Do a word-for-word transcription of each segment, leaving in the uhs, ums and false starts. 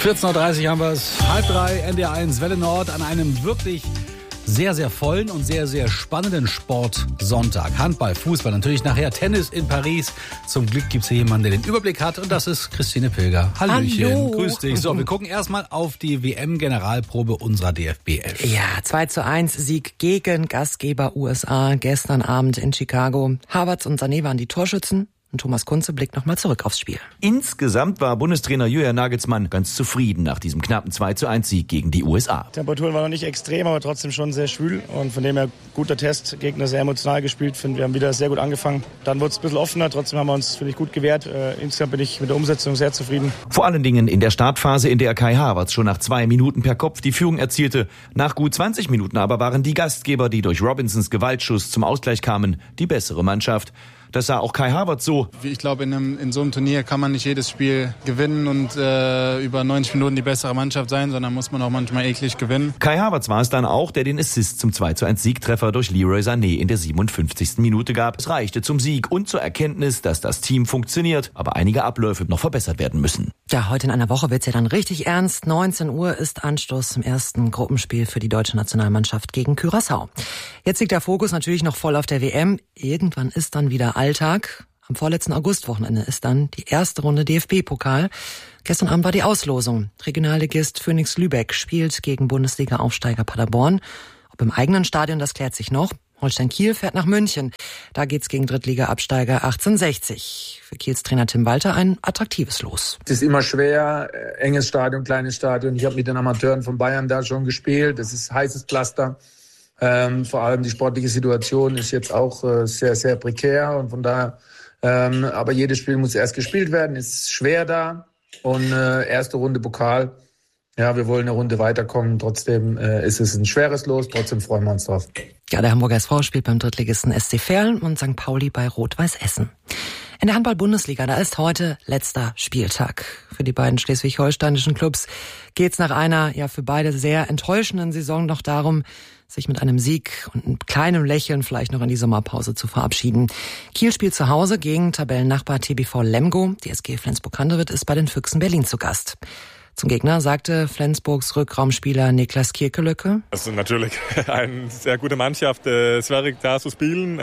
vierzehn Uhr dreißig haben wir es, halb drei, N D R eins, Welle Nord, an einem wirklich sehr, sehr vollen und sehr, sehr spannenden Sportsonntag. Handball, Fußball, natürlich nachher Tennis in Paris. Zum Glück gibt es hier jemanden, der den Überblick hat, und das ist Christine Pilger. Hallöchen, Hallo. Grüß dich. So, wir gucken erstmal auf die W M-Generalprobe unserer D F B elf. Ja, zwei zu eins Sieg gegen Gastgeber U S A gestern Abend in Chicago. Havertz und Sané waren die Torschützen. Und Thomas Kunze blickt nochmal zurück aufs Spiel. Insgesamt war Bundestrainer Julian Nagelsmann ganz zufrieden nach diesem knappen zwei zu eins Sieg gegen die U S A. Die Temperaturen waren noch nicht extrem, aber trotzdem schon sehr schwül. Und von dem her guter Test. Gegner sehr emotional gespielt. Finde, wir haben wieder sehr gut angefangen. Dann wurde es ein bisschen offener. Trotzdem haben wir uns, finde ich, gut gewehrt. Äh, insgesamt bin ich mit der Umsetzung sehr zufrieden. Vor allen Dingen in der Startphase, in der Kai Havertz schon nach zwei Minuten per Kopf die Führung erzielte. Nach gut zwanzig Minuten aber waren die Gastgeber, die durch Robinsons Gewaltschuss zum Ausgleich kamen, die bessere Mannschaft. Das sah auch Kai Havertz so. Ich glaube, in, einem, in so einem Turnier kann man nicht jedes Spiel gewinnen und äh, über neunzig Minuten die bessere Mannschaft sein, sondern muss man auch manchmal eklig gewinnen. Kai Havertz war es dann auch, der den Assist zum zwei zu eins Siegtreffer durch Leroy Sané in der siebenundfünfzigsten Minute gab. Es reichte zum Sieg und zur Erkenntnis, dass das Team funktioniert, aber einige Abläufe noch verbessert werden müssen. Ja, heute in einer Woche wird's ja dann richtig ernst. neunzehn Uhr ist Anstoß im ersten Gruppenspiel für die deutsche Nationalmannschaft gegen Curaçao. Jetzt liegt der Fokus natürlich noch voll auf der W M. Irgendwann ist dann wieder Alltag. Am vorletzten Augustwochenende ist dann die erste Runde D F B-Pokal. Gestern Abend war die Auslosung. Regionalligist Phoenix Lübeck spielt gegen Bundesliga-Aufsteiger Paderborn. Ob im eigenen Stadion, das klärt sich noch. Holstein Kiel fährt nach München. Da geht's gegen Drittliga-Absteiger achtzehnhundertsechzig. Für Kiels Trainer Tim Walter ein attraktives Los. Es ist immer schwer, enges Stadion, kleines Stadion. Ich habe mit den Amateuren von Bayern da schon gespielt. Das ist heißes Pflaster. Ähm, vor allem die sportliche Situation ist jetzt auch äh, sehr, sehr prekär. Und von daher, ähm, aber jedes Spiel muss erst gespielt werden. Ist schwer da. Und äh, erste Runde Pokal. Ja, wir wollen eine Runde weiterkommen. Trotzdem äh, ist es ein schweres Los. Trotzdem freuen wir uns drauf. Ja, der Hamburger S V spielt beim Drittligisten S C Verl und Sankt Pauli bei Rot-Weiß Essen. In der Handball-Bundesliga, da ist heute letzter Spieltag. Für die beiden schleswig-holsteinischen Clubs geht's nach einer, ja, für beide sehr enttäuschenden Saison noch darum, sich mit einem Sieg und einem kleinen Lächeln vielleicht noch in die Sommerpause zu verabschieden. Kiel spielt zu Hause gegen Tabellennachbar T B V Lemgo. Die S G Flensburg-Handewitt ist bei den Füchsen Berlin zu Gast. Zum Gegner sagte Flensburgs Rückraumspieler Niklas Kirkelöcke: Das ist natürlich eine sehr gute Mannschaft. Es wäre da zu spielen.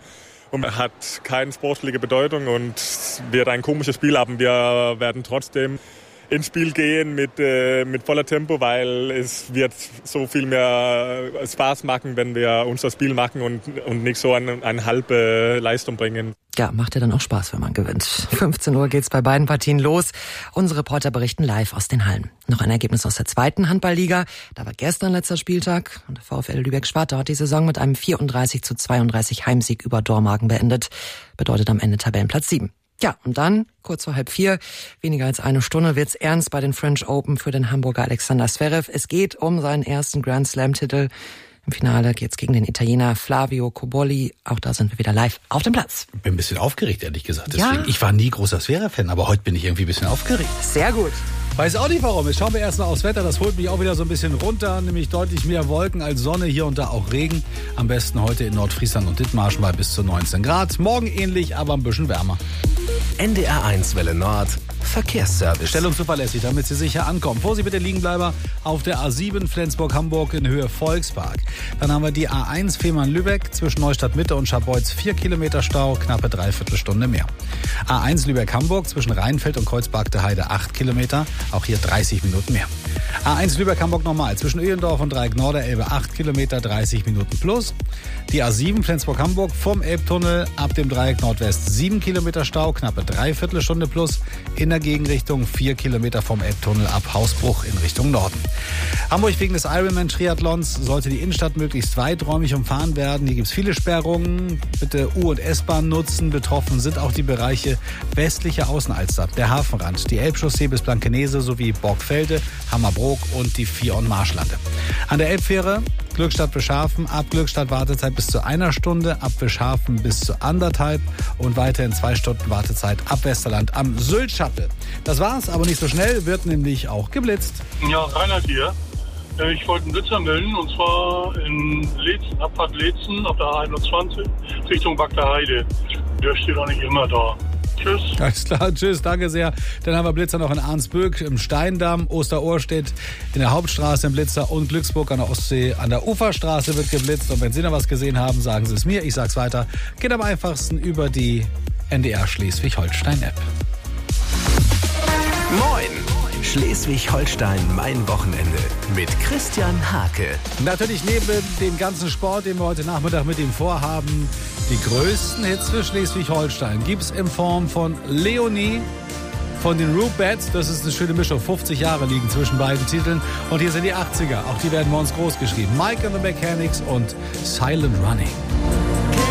Und hat keine sportliche Bedeutung und wird ein komisches Spiel haben. Wir werden trotzdem ins Spiel gehen mit, äh, mit voller Tempo, weil es wird so viel mehr Spaß machen, wenn wir unser Spiel machen und, und nicht so eine, eine halbe Leistung bringen. Ja, macht ja dann auch Spaß, wenn man gewinnt. fünfzehn Uhr geht's bei beiden Partien los. Unsere Reporter berichten live aus den Hallen. Noch ein Ergebnis aus der zweiten Handballliga. Da war gestern letzter Spieltag und der VfL Lübeck-Schwartau hat die Saison mit einem vierunddreißig zu zweiunddreißig Heimsieg über Dormagen beendet. Bedeutet am Ende Tabellenplatz sieben. Ja, und dann, kurz vor halb vier, weniger als eine Stunde, wird's ernst bei den French Open für den Hamburger Alexander Zverev. Es geht um seinen ersten Grand Slam-Titel. Im Finale geht's gegen den Italiener Flavio Cobolli. Auch da sind wir wieder live auf dem Platz. Bin ein bisschen aufgeregt, ehrlich gesagt. Deswegen. Ja. Ich war nie großer Zverev-Fan, aber heute bin ich irgendwie ein bisschen aufgeregt. Sehr gut. Weiß auch nicht warum. Jetzt schauen wir erst mal aufs Wetter. Das holt mich auch wieder so ein bisschen runter. Nämlich deutlich mehr Wolken als Sonne. Hier und da auch Regen. Am besten heute in Nordfriesland und Dithmarschen bei bis zu neunzehn Grad. Morgen ähnlich, aber ein bisschen wärmer. N D R eins Welle Nord. Verkehrsservice. Stellung zuverlässig, damit Sie sicher ankommen. Vorsicht bitte Liegenbleiber auf der A sieben Flensburg-Hamburg in Höhe Volkspark. Dann haben wir die A eins Fehmarn-Lübeck zwischen Neustadt-Mitte und Scharbeutz vier Kilometer Stau, knappe Dreiviertelstunde mehr. A eins Lübeck-Hamburg zwischen Rheinfeld und Kreuzberg-der-Heide acht Kilometer, auch hier dreißig Minuten mehr. A eins Lübeck-Hamburg nochmal zwischen Öhlendorf und Dreieck Norderelbe acht Kilometer, dreißig Minuten plus. Die A sieben Flensburg-Hamburg vom Elbtunnel ab dem Dreieck Nordwest sieben Kilometer Stau, knappe Dreiviertelstunde plus. In der Gegenrichtung vier Kilometer vom Elbtunnel ab Hausbruch in Richtung Norden. Hamburg wegen des Ironman-Triathlons sollte die Innenstadt möglichst weiträumig umfahren werden. Hier gibt es viele Sperrungen. Bitte U- und S-Bahn nutzen. Betroffen sind auch die Bereiche westliche Außenalster, der Hafenrand, die Elbchaussee bis Blankenese sowie Borgfelde, Hammerbrook und die Vier- und Marschlande. An der Elbfähre Glückstadt Wischhafen, ab Glückstadt Wartezeit bis zu einer Stunde, ab Wischhafen bis zu anderthalb und weiterhin zwei Stunden Wartezeit ab Westerland am Sylt-Shuttle. Das war's, aber nicht so schnell, wird nämlich auch geblitzt. Ja, Reinhard hier. Ich wollte einen Blitzer melden, und zwar in Leetzen, Abfahrt Leetzen auf der A einundzwanzig Richtung Bagda Heide. Der steht auch nicht immer da. Tschüss. Alles klar, tschüss, danke sehr. Dann haben wir Blitzer noch in Arnsböck, im Steindamm, Osterohrstedt, in der Hauptstraße im Blitzer und Glücksburg an der Ostsee. An der Uferstraße wird geblitzt. Und wenn Sie noch was gesehen haben, sagen Sie es mir. Ich sag's weiter. Geht am einfachsten über die N D R Schleswig-Holstein-App. Moin! Schleswig-Holstein, mein Wochenende mit Christian Hake. Natürlich neben dem ganzen Sport, den wir heute Nachmittag mit ihm vorhaben, die größten Hits für Schleswig-Holstein gibt's in Form von Leonie, von den Rubettes. Das ist eine schöne Mischung. fünfzig Jahre liegen zwischen beiden Titeln. Und hier sind die achtziger. Auch die werden bei uns groß geschrieben. Mike and the Mechanics und Silent Running.